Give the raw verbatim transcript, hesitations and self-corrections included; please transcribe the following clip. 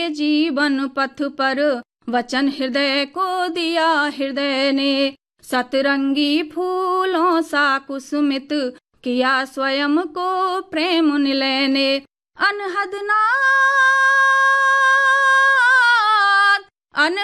जीवन पथ पर वचन हृदय को दिया हृदय ने। सतरंगी फूलों सा कुसुमित किया स्वयं को प्रेम निलय ने। अनहद नाद अन